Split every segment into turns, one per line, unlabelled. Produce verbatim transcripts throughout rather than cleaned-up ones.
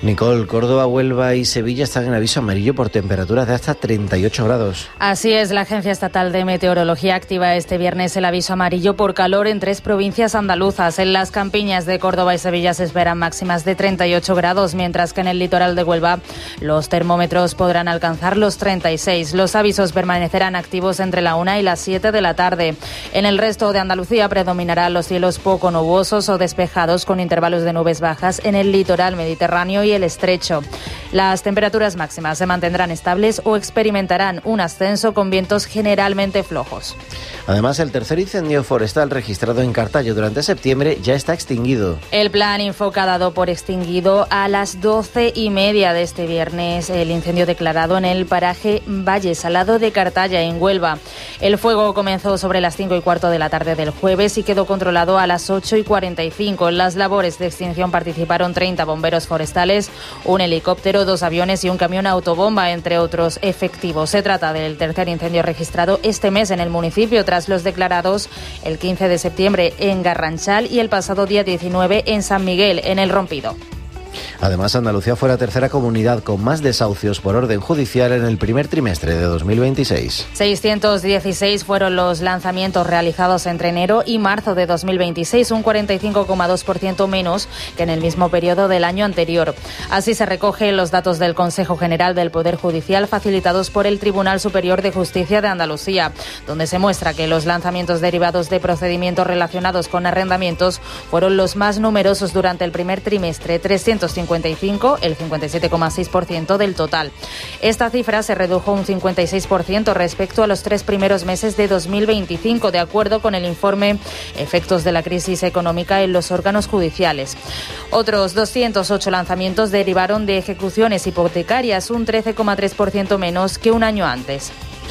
Nicole, Córdoba, Huelva y Sevilla están en aviso amarillo por temperaturas de hasta treinta y ocho grados.
Así es, la Agencia Estatal de Meteorología activa este viernes el aviso amarillo por calor en tres provincias andaluzas. En las campiñas de Córdoba y Sevilla se esperan máximas de treinta y ocho grados, mientras que en el litoral de Huelva los termómetros podrán alcanzar los treinta y seis. Los avisos permanecerán activos entre la una y las siete de la tarde. En el resto de Andalucía predominarán los cielos poco nubosos o despejados con intervalos de nubes bajas en el litoral mediterráneo y el estrecho. Las temperaturas máximas se mantendrán estables o experimentarán un ascenso con vientos generalmente flojos.
Además, el tercer incendio forestal registrado en Cartallo durante septiembre ya está extinguido.
El plan Infoca ha dado por extinguido a las doce y media de este viernes el incendio declarado en el paraje Valle Salado de Cartaya, en Huelva. El fuego comenzó sobre las cinco y cuarto de la tarde del jueves y quedó controlado a las ocho y cuarenta y cinco. En las labores de extinción participaron treinta bomberos forestales, un helicóptero, dos aviones y un camión autobomba, entre otros efectivos. Se trata del tercer incendio registrado este mes en el municipio, tras los declarados el quince de septiembre en Garranchal y el pasado día diecinueve en San Miguel, en El Rompido.
Además, Andalucía fue la tercera comunidad con más desahucios por orden judicial en el primer trimestre de dos mil veintiséis.
seiscientos dieciséis fueron los lanzamientos realizados entre enero y marzo de dos mil veintiséis, un cuarenta y cinco coma dos por ciento menos que en el mismo periodo del año anterior. Así se recogen los datos del Consejo General del Poder Judicial facilitados por el Tribunal Superior de Justicia de Andalucía, donde se muestra que los lanzamientos derivados de procedimientos relacionados con arrendamientos fueron los más numerosos durante el primer trimestre, trescientos cincuenta y cinco, el cincuenta y siete coma seis por ciento del total. Esta cifra se redujo un cincuenta y seis por ciento respecto a los tres primeros meses de dos mil veinticinco, de acuerdo con el informe Efectos de la crisis económica en los órganos judiciales. Otros doscientos ocho lanzamientos derivaron de ejecuciones hipotecarias, un trece coma tres por ciento menos que un año antes.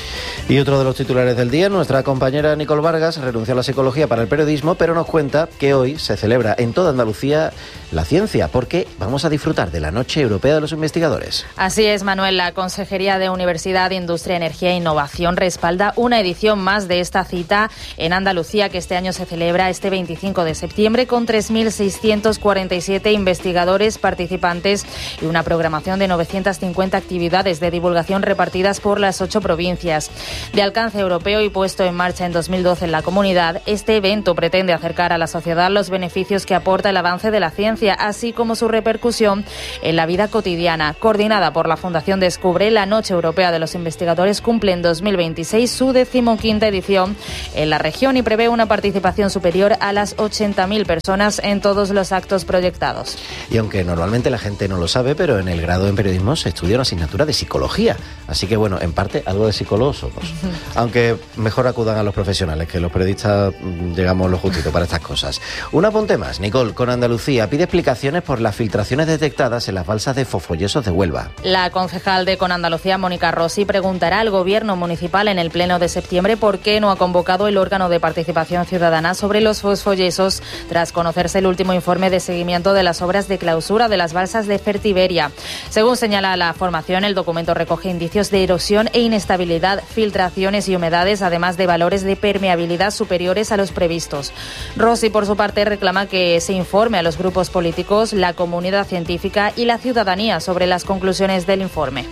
Y otro de los titulares del día, nuestra compañera Nicole Vargas renunció a la psicología para el periodismo, pero nos cuenta que hoy se celebra en toda Andalucía la ciencia, porque vamos a disfrutar de la Noche Europea de los Investigadores.
Así es, Manuel. La Consejería de Universidad, Industria, Energía e Innovación respalda una edición más de esta cita en Andalucía, que este año se celebra este veinticinco de septiembre con tres mil seiscientos cuarenta y siete investigadores participantes y una programación de novecientas cincuenta actividades de divulgación repartidas por las ocho provincias. De alcance europeo y puesto en marcha en dos mil doce en la comunidad, este evento pretende acercar a la sociedad los beneficios que aporta el avance de la ciencia, así como su repercusión en la vida cotidiana. Coordinada por la Fundación Descubre, la Noche Europea de los Investigadores cumple en dos mil veintiséis su decimoquinta edición en la región y prevé una participación superior a las ochenta mil personas en todos los actos proyectados.
Y aunque normalmente la gente no lo sabe, pero en el grado en periodismo se estudia una asignatura de psicología. Así que, bueno, en parte algo de psicólogos somos. Aunque mejor acudan a los profesionales, que los periodistas llegamos lo justito para estas cosas. Un apunte más, Nicole, con Andalucía pide explicaciones por las filtraciones detectadas en las balsas de fosfoyesos de Huelva.
La concejal de Con Andalucía, Mónica Rossi, preguntará al Gobierno municipal en el pleno de septiembre por qué no ha convocado el órgano de participación ciudadana sobre los fosfoyesos tras conocerse el último informe de seguimiento de las obras de clausura de las balsas de Fertiberia. Según señala la formación, el documento recoge indicios de erosión e inestabilidad, filtraciones y humedades, además de valores de permeabilidad superiores a los previstos. Rossi, por su parte, reclama que se informe a los grupos políticos, la comunidad científica y la ciudadanía sobre las conclusiones del informe.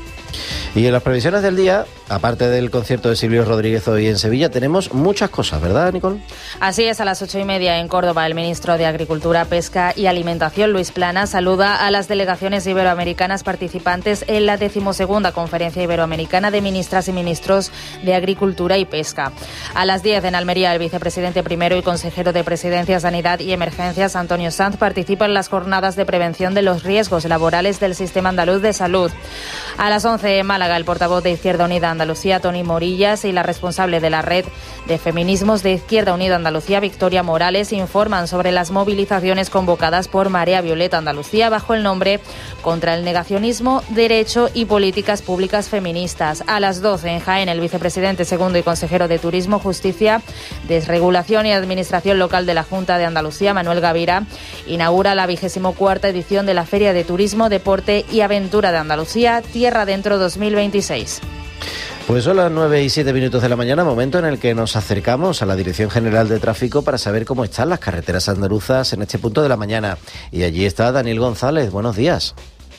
Y en las previsiones del día, aparte del concierto de Silvio Rodríguez hoy en Sevilla, tenemos muchas cosas, ¿verdad, Nicole?
Así es, a las ocho y media en Córdoba, el ministro de Agricultura, Pesca y Alimentación, Luis Planas, saluda a las delegaciones iberoamericanas participantes en la decimosegunda Conferencia Iberoamericana de Ministras y Ministros de Agricultura y Pesca. A las diez en Almería, el vicepresidente primero y consejero de Presidencia, Sanidad y Emergencias, Antonio Sanz, participa en las jornadas de prevención de los riesgos laborales del Sistema Andaluz de Salud. A las once en Málaga, el portavoz de Izquierda Unida Andalucía, Toni Morillas, y la responsable de la red de feminismos de Izquierda Unida Andalucía, Victoria Morales, informan sobre las movilizaciones convocadas por Marea Violeta Andalucía bajo el nombre Contra el Negacionismo, Derecho y Políticas Públicas Feministas. A las doce en Jaén, el vicepresidente segundo y consejero de Turismo, Justicia, Desregulación y Administración Local de la Junta de Andalucía, Manuel Gavira, inaugura la vigésimo cuarta edición de la Feria de Turismo, Deporte y Aventura de Andalucía, Tierra Dentro dos mil veintiséis.
Pues son las nueve y siete minutos de la mañana, momento en el que nos acercamos a la Dirección General de Tráfico para saber cómo están las carreteras andaluzas en este punto de la mañana. Y allí está Daniel González. Buenos días.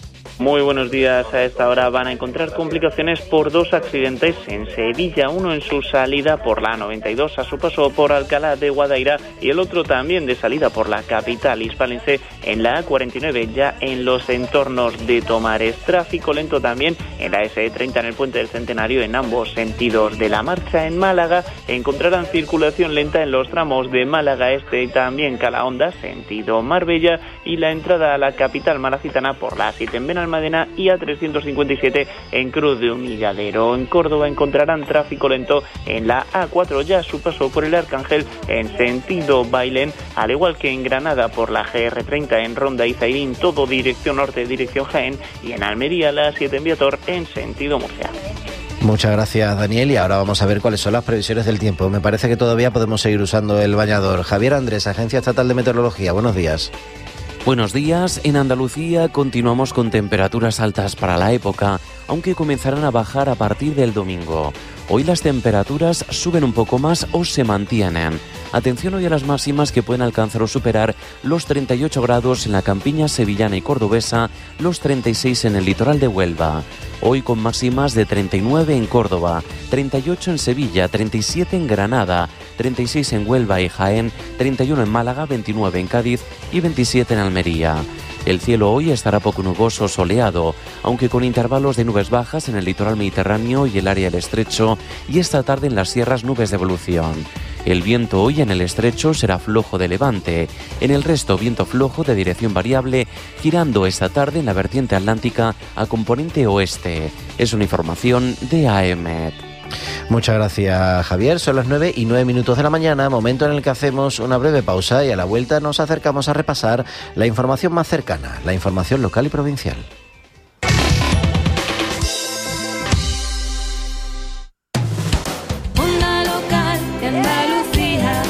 Muy buenos días. A esta hora van a encontrar complicaciones por dos accidentes en Sevilla, uno en su salida por la A noventa y dos a su paso por Alcalá de Guadaira y el otro también de salida por la capital hispalense en la A cuarenta y nueve, ya en los entornos de Tomares. Tráfico lento también en la ese treinta en el Puente del Centenario en ambos sentidos de la marcha. En Málaga encontrarán circulación lenta en los tramos de Málaga Este y también Calahonda, sentido Marbella, y la entrada a la capital malacitana por la A siete en Benalmádena y A trescientos cincuenta y siete en Cruz de Humilladero. En Córdoba encontrarán tráfico lento en la A cuatro, ya a su paso por el Arcángel en sentido Bailén, al igual que en Granada por la Ge erre treinta en Ronda y Zairín, todo dirección norte, dirección Jaén, y en Almería la A siete en Viator en sentido Murcia.
Muchas gracias, Daniel, y ahora vamos a ver cuáles son las previsiones del tiempo. Me parece que todavía podemos seguir usando el bañador. Javier Andrés, Agencia Estatal de Meteorología, buenos días.
Buenos días. En Andalucía continuamos con temperaturas altas para la época, aunque comenzarán a bajar a partir del domingo. Hoy las temperaturas suben un poco más o se mantienen. Atención hoy a las máximas que pueden alcanzar o superar los treinta y ocho grados en la campiña sevillana y cordobesa, los treinta y seis en el litoral de Huelva. Hoy con máximas de treinta y nueve en Córdoba, treinta y ocho en Sevilla, treinta y siete en Granada, treinta y seis en Huelva y Jaén, treinta y uno en Málaga, veintinueve en Cádiz y veintisiete en Almería. El cielo hoy estará poco nuboso, soleado, aunque con intervalos de nubes bajas en el litoral mediterráneo y el área del estrecho, y esta tarde en las sierras nubes de evolución. El viento hoy en el estrecho será flojo de levante, en el resto viento flojo de dirección variable, girando esta tarde en la vertiente atlántica a componente oeste. Es una información de A E M E T.
Muchas gracias, Javier. Son las nueve y nueve minutos de la mañana, momento en el que hacemos una breve pausa y a la vuelta nos acercamos a repasar la información más cercana, la información local y provincial.
Onda local de Andalucía.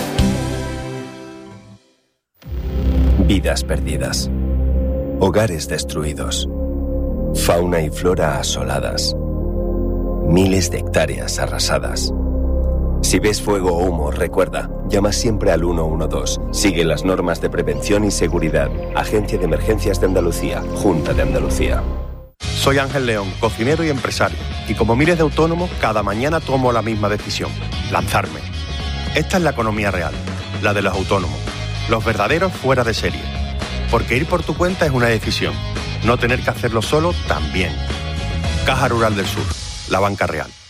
Vidas perdidas. Hogares destruidos. Fauna y flora asoladas. Miles de hectáreas arrasadas. Si ves fuego o humo, recuerda, llama siempre al uno uno dos. Sigue las normas de prevención y seguridad. Agencia de Emergencias de Andalucía, Junta de Andalucía.
Soy Ángel León, cocinero y empresario. Y como miles de autónomos, cada mañana tomo la misma decisión: lanzarme. Esta es la economía real, la de los autónomos. Los verdaderos fuera de serie. Porque ir por tu cuenta es una decisión. No tener que hacerlo solo también. Caja Rural del Sur. La banca real.